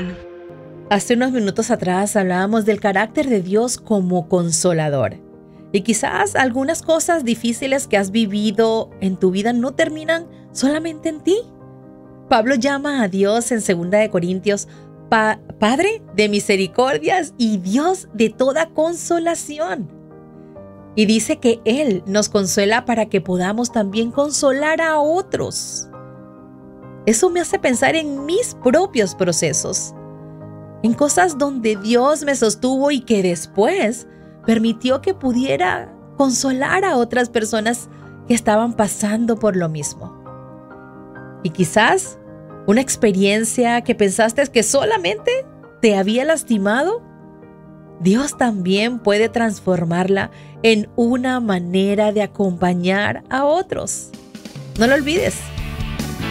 consolación. Hace unos minutos atrás hablábamos del carácter de Dios como consolador. Y quizás algunas cosas difíciles que has vivido en tu vida no terminan solamente en ti. Pablo llama a Dios en 2 de Corintios Padre de misericordias y Dios de toda consolación. Y dice que Él nos consuela para que podamos también consolar a otros. Eso me hace pensar en mis propios procesos, en cosas donde Dios me sostuvo y que después permitió que pudiera consolar a otras personas que estaban pasando por lo mismo. Y quizás una experiencia que pensaste que solamente te había lastimado, Dios también puede transformarla en una manera de acompañar a otros. No lo olvides.